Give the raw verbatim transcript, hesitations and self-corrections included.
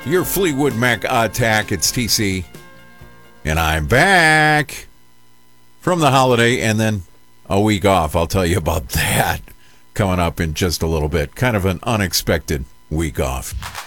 your Fleetwood Mac attack. It's T C, and I'm back from the holiday and then a week off. I'll tell you about that coming up in just a little bit. Kind of an unexpected week off.